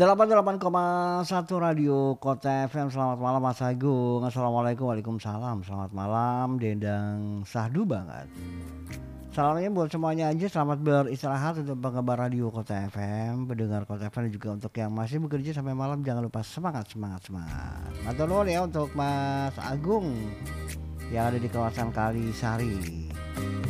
88,1 Radio Kota FM. Selamat malam Mas Agung. Assalamualaikum. Waalaikumsalam. Selamat malam Dendang Sahdu banget. Salamnya buat semuanya aja, selamat beristirahat untuk pengabar Radio Kota FM, pendengar Kota FM, dan juga untuk yang masih bekerja sampai malam. Jangan lupa semangat. Matur nuwun ya untuk Mas Agung yang ada di kawasan Kalisari.